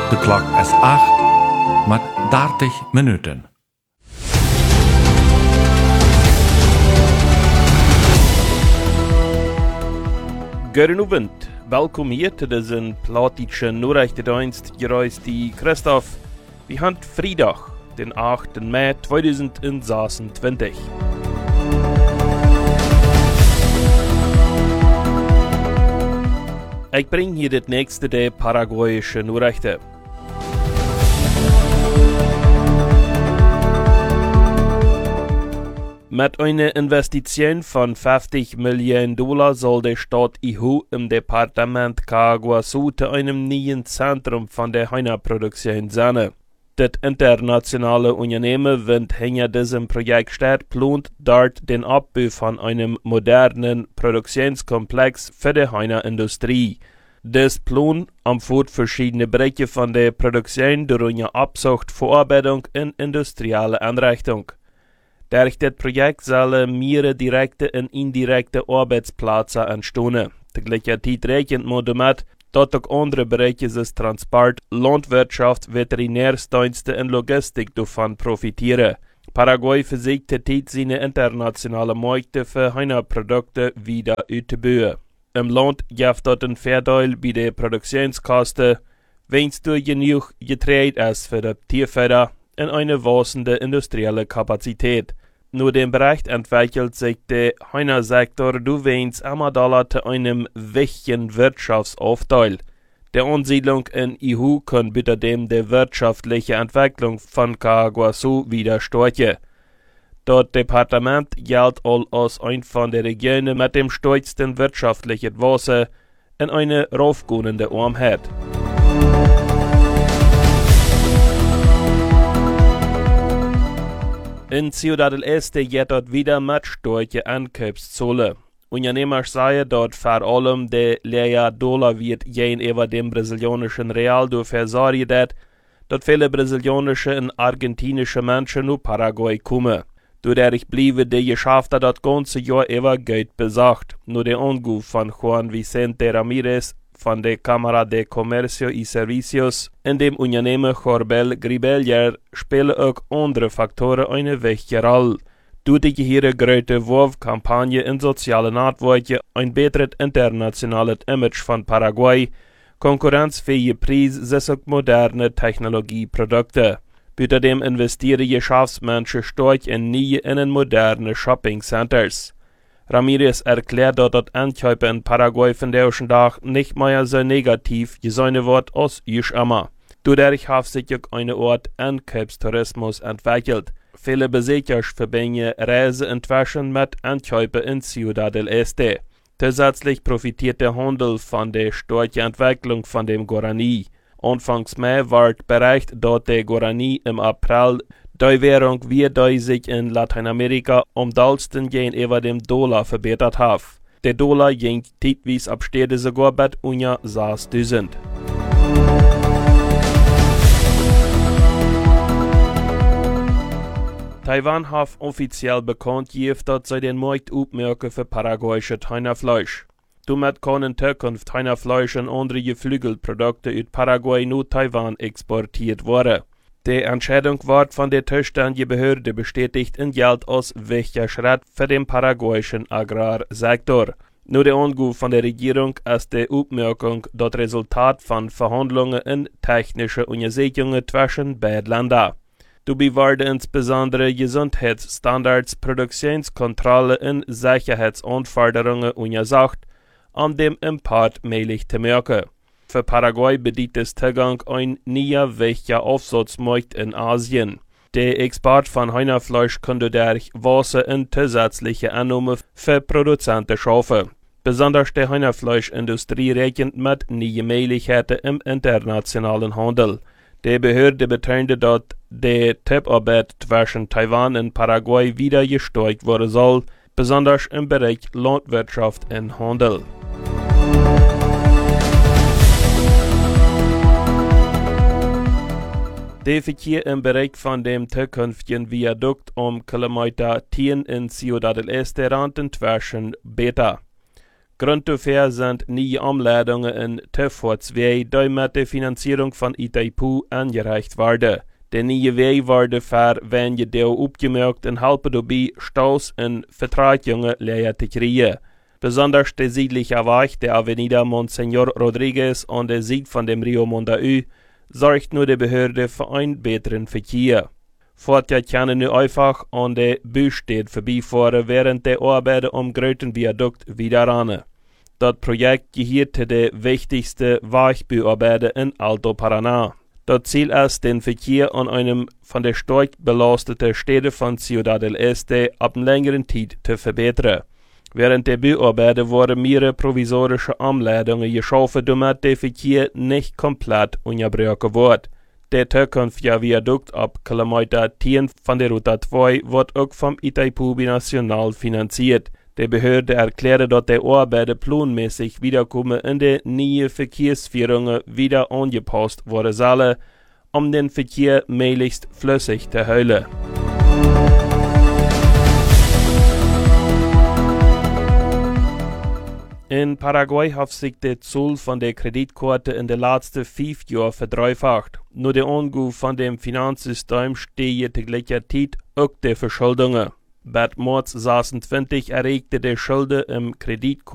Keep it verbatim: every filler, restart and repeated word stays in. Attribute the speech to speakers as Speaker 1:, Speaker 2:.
Speaker 1: De klok is acht, met dertig minuten.
Speaker 2: Goedenavond, welkom hier te deze platische Nachrichtendienst. Hier is die Christoph. We hebben vrijdag, den achtste Mai tweeduizend zesentwintig. Ik breng hier het nächste de Paraguayische Nachrichten. Met einer Investition von vijftig Millionen Dollar soll der Staat Ihu im Departement Caguasu zu einem neuen Zentrum von der Heinaproduktion sein. Das internationale Unternehmen, das hinter diesem Projekt steht, plant dort den Abbau von einem modernen Produktionskomplex für die Heinenindustrie. Das Plan umfasst verschiedene Bereiche von der Produktion, darunter Abzucht, Verarbeitung und industrielle Einrichtung. Durch das Projekt sollen mehrere direkte und indirekte Arbeitsplätze entstehen. Gleichzeitig rechnet man damit, dass auch andere Bereiche des Transport, Landwirtschaft, Veterinärdienste und Logistik davon profitieren. Paraguay versucht derzeit seine internationalen Märkte für Heineprodukte wieder auszubauen. Im Land gibt es einen Vorteil bei den Produktionskosten, wenn es genug Getreide ist für die Tierfutter und eine wachsende industrielle Kapazität. Nur dem Bericht entwickelt sich der Hühnersektor durchwegs immer Dollar zu einem wichtigen Wirtschaftsaufteil. Der Ansiedlung in Ihu kann bitte dem der wirtschaftliche Entwicklung von Caguasu wieder stärken. Das Departement gilt als ein von der Regionen mit dem stärksten wirtschaftlichen Wasser in eine raufgehende Armheit. In Ciudad del Este geht dort wieder mit starken Ankaufszöllen. Unternehmer sagen dort vor allem der leere Dollar wird gegenüber dem brasilianischen Real dafür sorgen, dass viele brasilianische und argentinische Menschen nach Paraguay kommen. Dadurch blieben die Geschäfte das ganze Jahr über gut besucht. Nur der Anruf von Juan Vicente Ramirez von der Cámara de Comercio y Servicios in dem Unternehmen Corbel Gribelier spielen auch andere Faktoren eine wichtige Rolle. Durch die hier große Wurfkampagne in sozialen Networks ein besseres internationales Image von Paraguay, konkurrenzfähige Preise, sind auch moderne Technologieprodukte. Außerdem investieren Geschäftsmenschen stark in neue und moderne Shopping-Centers. Ramirez erklärt, dass das Ankäufe in Paraguay von der ersten Tag nicht mehr so negativ sein wird als ich immer. Dadurch hat sich auch eine Art Ankaufstourismus entwickelt. Viele Besucher verbinden Reisen inzwischen mit Ankäufen in Ciudad del Este. Zusätzlich profitiert der Handel von der starken Entwicklung von dem Guarani. Anfangs Mai wird berichtet, dass der Guarani im April die Währung wie die sich in Lateinamerika am dollsten gegenüber dem Dollar verbessert hat. Der Dollar ging zeitweise ab Stede sogar bei unter sechstausend. Taiwan hat offiziell bekannt gegeben, dass sie den Markt aufmerken für paraguayisches Hühnerfleisch. Damit kann in Zukunft Hühnerfleisch und andere Geflügelprodukte aus Paraguay nach Taiwan exportiert werden. Die Entscheidung wird von der zuständigen Behörde bestätigt und gilt als wichtiger Schritt für den paraguayischen Agrarsektor. Nur der Anruf von der Regierung ist die Aufmerkung das Resultat von Verhandlungen und technischen Untersuchungen zwischen beiden Ländern. Dabei werden insbesondere Gesundheitsstandards, Produktionskontrolle und Sicherheitsanforderungen untersucht, um dem Import möglich zu machen. Für Paraguay bedeutet das Zugang ein neuer wichtiger Aufsatzmarkt in Asien. Der Export von Hühnerfleisch könnte durch Wasser und zusätzliche Einnahmen für Produzenten schaffen. Besonders die Hühnerfleischindustrie rechnet mit neuen Möglichkeiten im internationalen Handel. Die Behörde betonte, dass die Zusammenarbeit zwischen Taiwan und Paraguay wieder gestärkt werden soll, besonders im Bereich Landwirtschaft und Handel. Der Verkehr im Bereich von dem zukünftigen Viadukt um Kilometer zehn in Ciudad del Este rannt inzwischen besser. Grund dafür sind neue Anleitungen in T V zwei, die mit der Finanzierung von Itaipu angereicht werden. De nieuwe wei worden voor wanneer deel opgemerkt en helpen dabei, Staus en Vertragungen leer te krijgen. Besonders der südliche Weg der Avenida Monseñor Rodriguez an der Süd von dem Rio Mondaú sorgt nur die Behörde für einen besseren Verkehr. Fortja können nu einfach an der Büstedt vorbeifahren, während der Arbeiten am Gröten Viadukt wieder ran. Das Projekt gehört zu den wichtigsten Wegbauarbeiten in Alto Paraná. Das Ziel ist, den Verkehr an einem von der stark belasteten Städte von Ciudad del Este ab einer längeren Zeit zu verbessern. Während der Bauarbeiten wurden mehrere provisorische Anleitungen geschaffen, damit der Verkehr nicht komplett unterbrochen wird. Der zukünftige Viadukt ab Kilometer zehn von der Route zwei wird auch vom Itaipu Binacional finanziert. Die Behörde erklärte, dass die Arbeiten planmäßig wiederkommen in die neue Verkehrsführungen wieder angepasst werden sollen, um den Verkehr möglichst flüssig zu halten. In Paraguay hat sich der Zoll von der Kreditkarte in den letzten fünf Jahren verdreifacht. Nur der Angriff von dem Finanzsystem steht zu gleicher Zeit auch die Verschuldungen. Bad März sechsundzwanzig erregte die Schulden im Kreditkarte